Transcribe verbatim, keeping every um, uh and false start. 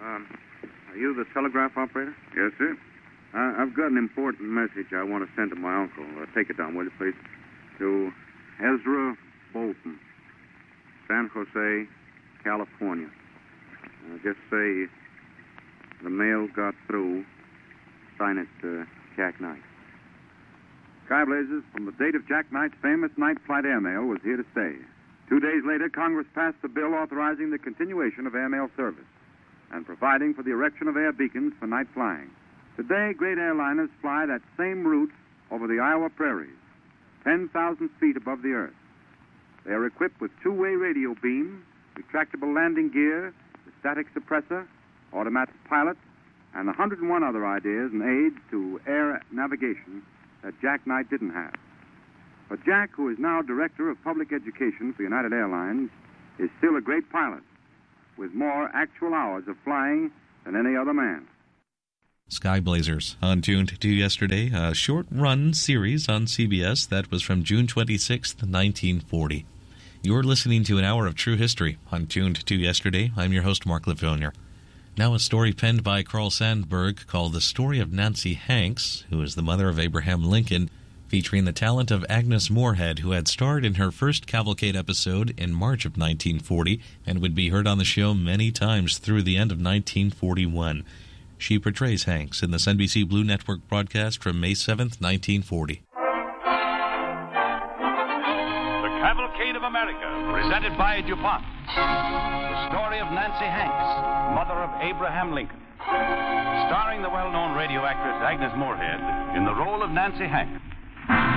Um, are you the telegraph operator? Yes, sir. Uh, I've got an important message I want to send to my uncle. Uh, take it down, will you, please? To Ezra Bolton, San Jose, California. Uh, just say the mail got through. Sign it, uh, Jack Knight. Skyblazers, from the date of Jack Knight's famous night flight airmail was here to stay. Two days later, Congress passed the bill authorizing the continuation of airmail service and providing for the erection of air beacons for night flying. Today, great airliners fly that same route over the Iowa prairies, ten thousand feet above the earth. They are equipped with two-way radio beam, retractable landing gear, the static suppressor, automatic pilot, and one hundred one other ideas and aids to air navigation that Jack Knight didn't have. But Jack, who is now Director of Public Education for United Airlines, is still a great pilot with more actual hours of flying than any other man. Skyblazers on Tuned to Yesterday, a short-run series on C B S that was from June twenty-sixth, nineteen forty. You're listening to an hour of true history on Tuned to Yesterday. I'm your host, Mark Lefevre. Now a story penned by Carl Sandburg called The Story of Nancy Hanks, who is the mother of Abraham Lincoln, featuring the talent of Agnes Moorehead, who had starred in her first Cavalcade episode in March of nineteen forty and would be heard on the show many times through the end of nineteen forty-one. She portrays Hanks in this N B C Blue Network broadcast from May seventh, nineteen forty. The Cavalcade of America, presented by DuPont. The story of Nancy Hanks, mother of Abraham Lincoln. Starring the well-known radio actress Agnes Moorehead in the role of Nancy Hanks.